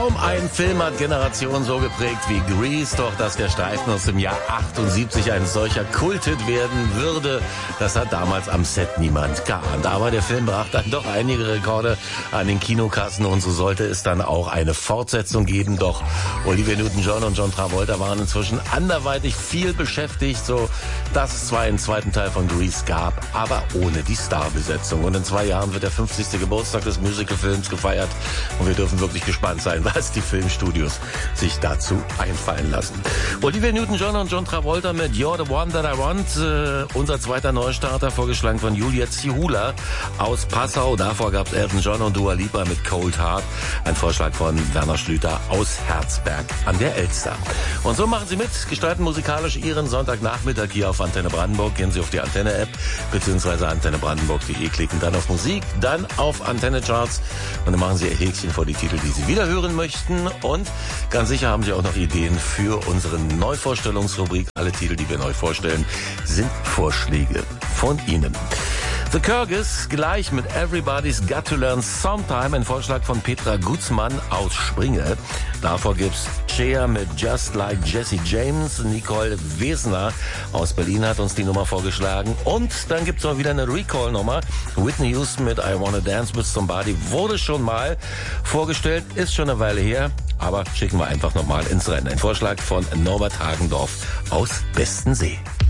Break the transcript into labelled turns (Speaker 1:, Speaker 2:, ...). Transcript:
Speaker 1: Kaum ein Film hat Generationen so geprägt wie Grease, doch dass der Streifen aus dem Jahr 78 ein solcher Kulthit werden würde, das hat damals am Set niemand geahnt. Aber der Film brach dann doch einige Rekorde an den Kinokassen und so sollte es dann auch eine Fortsetzung geben. Doch Olivia Newton-John und John Travolta waren inzwischen anderweitig viel beschäftigt, so dass es zwar einen zweiten Teil von Grease gab, aber ohne die Starbesetzung. Und in 2 Jahren wird der 50. Geburtstag des Musicalfilms gefeiert und wir dürfen wirklich gespannt sein, was die Filmstudios sich dazu einfallen lassen. Olivia Newton-John und John Travolta mit You're the One That I Want, unser zweiter Neustarter, vorgeschlagen von Julia Zihula aus Passau. Davor gab es Elton John und Dua Lipa mit Cold Heart, ein Vorschlag von Werner Schlüter aus Herzberg an der Elster. Und so machen Sie mit, gestalten musikalisch Ihren Sonntagnachmittag hier auf Antenne Brandenburg. Gehen Sie auf die Antenne-App bzw. antennebrandenburg.de, klicken dann auf Musik, dann auf Antenne Charts und dann machen Sie Ihr Häkchen vor die Titel, die Sie wieder hören möchten. Und ganz sicher haben Sie auch noch Ideen für unsere Neuvorstellungsrubrik. Alle Titel, die wir neu vorstellen, sind Vorschläge von Ihnen. The Kyrgyz gleich mit Everybody's Got to Learn Sometime, ein Vorschlag von Petra Gutzmann aus Springe. Davor gibt's Cher mit Just Like Jesse James. Nicole Wesner aus Berlin hat uns die Nummer vorgeschlagen. Und dann gibt's noch wieder eine Recall-Nummer. Whitney Houston mit I Wanna Dance with Somebody wurde schon mal vorgestellt, ist schon eine Weile her, aber schicken wir einfach nochmal ins Rennen. Ein Vorschlag von Norbert Hagendorf aus Bestensee.